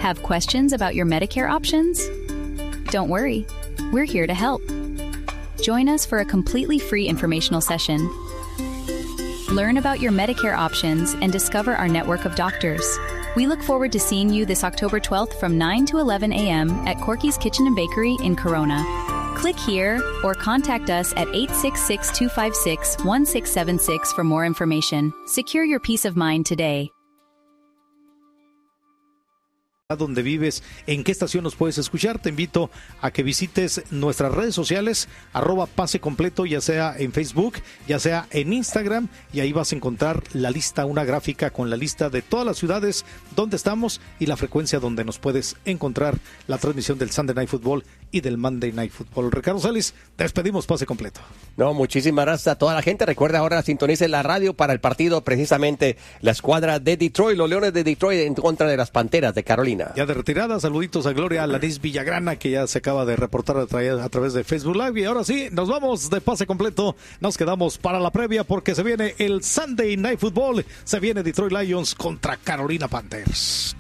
Have questions about your Medicare options? Don't worry, we're here to help. Join us for a completely free informational session. Learn about your Medicare options and discover our network of doctors. We look forward to seeing you this October 12th from 9 to 11 a.m. at Corky's Kitchen and Bakery in Corona. Click here or contact us at 866-256-1676 for more information. Secure your peace of mind today. Donde vives, en qué estación nos puedes escuchar, te invito a que visites nuestras redes sociales, @pase completo, ya sea en Facebook, ya sea en Instagram, y ahí vas a encontrar la lista, una gráfica con la lista de todas las ciudades donde estamos y la frecuencia donde nos puedes encontrar la transmisión del Sunday Night Football y del Monday Night Football. Ricardo Salis, te despedimos, Pase Completo. No, muchísimas gracias a toda la gente. Recuerda ahora sintonice la radio para el partido, precisamente la escuadra de Detroit, los Leones de Detroit en contra de las Panteras de Carolina. Ya de retirada, saluditos a Gloria Alanis Villagrana, que ya se acaba de reportar a través de Facebook Live. Y ahora sí, nos vamos de Pase Completo. Nos quedamos para la previa porque se viene el Sunday Night Football. Se viene Detroit Lions contra Carolina Panthers.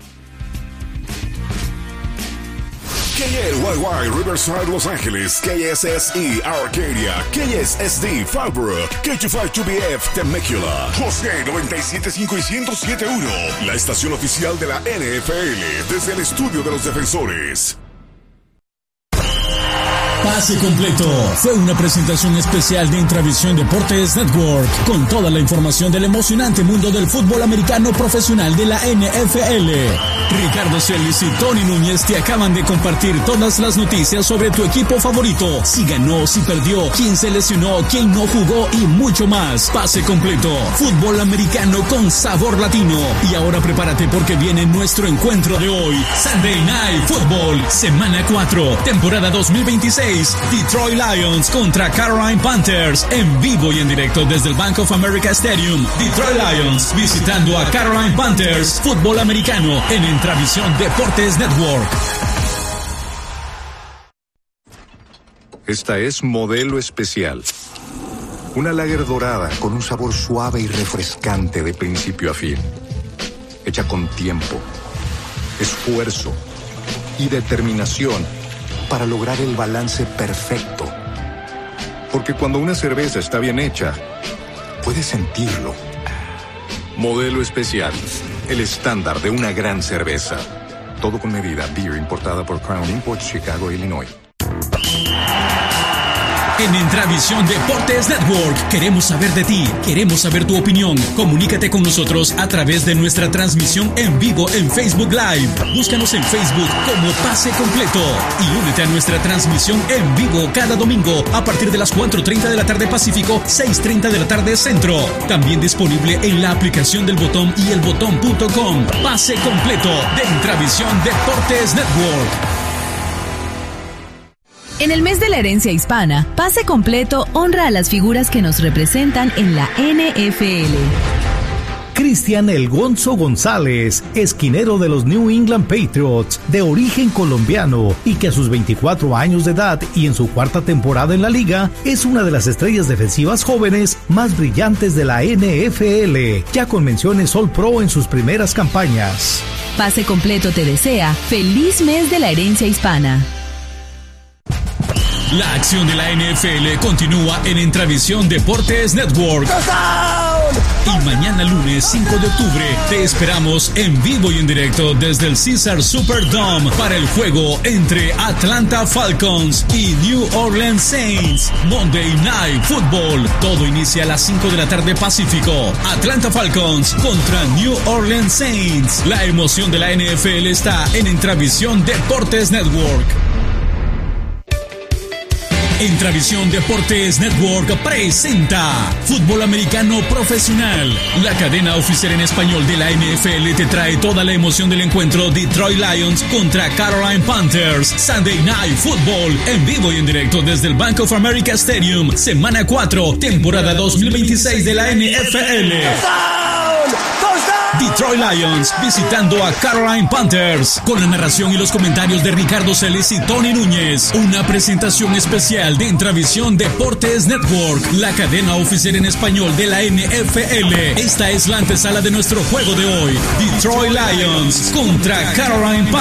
KLYY Riverside, Los Ángeles, KSSE Arcadia, KSSD Fallbrook, K252BF Temecula, José 97.5 y 107.1, la estación oficial de la NFL, desde el estudio de los defensores. Pase Completo fue una presentación especial de Intravisión Deportes Network, con toda la información del emocionante mundo del fútbol americano profesional de la NFL. Ricardo Celis y Tony Núñez te acaban de compartir todas las noticias sobre tu equipo favorito, si ganó, si perdió, quién se lesionó, quién no jugó y mucho más. Pase Completo, fútbol americano con sabor latino. Y ahora prepárate porque viene nuestro encuentro de hoy, Sunday Night Football, semana 4, temporada 2026. Detroit Lions contra Carolina Panthers, en vivo y en directo desde el Bank of America Stadium. Detroit Lions visitando a Carolina Panthers, fútbol americano en Intravisión Deportes Network. Esta es Modelo Especial. Una lager dorada con un sabor suave y refrescante de principio a fin. Hecha con tiempo, esfuerzo y determinación para lograr el balance perfecto. Porque cuando una cerveza está bien hecha, puedes sentirlo. Modelo Especial, el estándar de una gran cerveza. Todo con medida. Beer importada por Crown Imports, Chicago, Illinois. En Intravisión Deportes Network queremos saber de ti, queremos saber tu opinión. Comunícate con nosotros a través de nuestra transmisión en vivo en Facebook Live. Búscanos en Facebook como Pase Completo y únete a nuestra transmisión en vivo cada domingo a partir de las 4:30 de la tarde Pacífico, 6:30 de la tarde Centro. También disponible en la aplicación del Botón y elbotón.com. Pase Completo de Intravisión Deportes Network. En el mes de la herencia hispana, Pase Completo honra a las figuras que nos representan en la NFL. Cristian El Gonzo González, esquinero de los New England Patriots, de origen colombiano y que a sus 24 años de edad y en su cuarta temporada en la liga, es una de las estrellas defensivas jóvenes más brillantes de la NFL, ya con menciones All Pro en sus primeras campañas. Pase Completo te desea feliz mes de la herencia hispana. La acción de la NFL continúa en Intravisión Deportes Network. Y mañana lunes 5 de octubre te esperamos en vivo y en directo desde el Caesars Superdome para el juego entre Atlanta Falcons y New Orleans Saints. Monday Night Football. Todo inicia a las 5 de la tarde Pacífico. Atlanta Falcons contra New Orleans Saints. La emoción de la NFL está en Intravisión Deportes Network. Intravisión Deportes Network presenta Fútbol Americano Profesional. La cadena oficial en español de la NFL te trae toda la emoción del encuentro Detroit Lions contra Carolina Panthers. Sunday Night Football, en vivo y en directo desde el Bank of America Stadium. Semana 4, temporada 2026 de la NFL. Detroit Lions visitando a Carolina Panthers, con la narración y los comentarios de Ricardo Celis y Tony Núñez. Una presentación especial de Intravisión Deportes Network, la cadena oficial en español de la NFL. Esta es la antesala de nuestro juego de hoy. Detroit Lions contra Carolina Panthers.